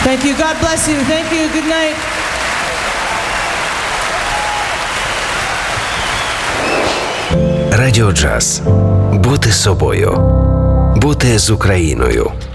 Thank you. God bless you. Thank you. Good night. Радіо Джаз. Бути собою. Бути з Україною.